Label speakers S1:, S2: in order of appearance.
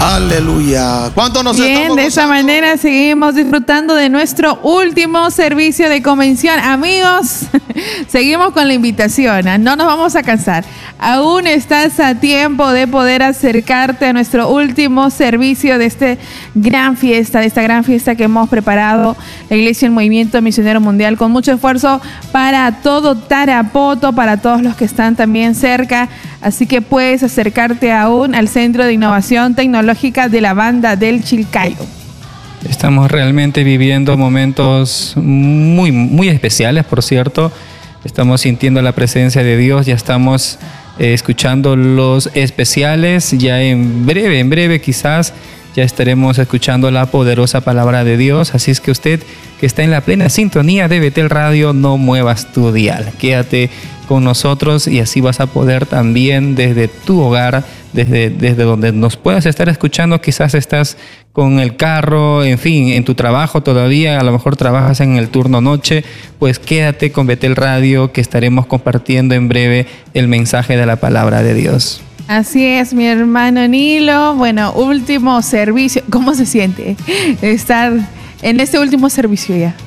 S1: Aleluya. ¿Cuánto nos
S2: Bien,
S1: estamos
S2: de esa
S1: gozando?
S2: manera seguimos disfrutando de nuestro último servicio de convención. Amigos, seguimos con la invitación, ¿eh? No nos vamos a cansar. Aún estás a tiempo de poder acercarte a nuestro último servicio de esta gran fiesta que hemos preparado la Iglesia del Movimiento Misionero Mundial con mucho esfuerzo para todo Tarapoto, para todos los que están también cerca. Así que puedes acercarte aún al Centro de Innovación Tecnológica de la Banda del Chilcayo.
S3: Estamos realmente viviendo momentos muy, muy especiales, por cierto. Estamos sintiendo la presencia de Dios, ya estamos escuchando los especiales. Ya en breve quizás ya estaremos escuchando la poderosa palabra de Dios. Así es que usted que está en la plena sintonía de Betel Radio, no muevas tu dial. Quédate con nosotros y así vas a poder también desde tu hogar, desde donde nos puedas estar escuchando. Quizás estás con el carro, en fin, en tu trabajo todavía, a lo mejor trabajas en el turno noche, pues quédate con Betel Radio, que estaremos compartiendo en breve el mensaje de la palabra de Dios.
S2: Así es, mi hermano Nilo. Bueno, último servicio. ¿Cómo se siente estar en este último servicio ya?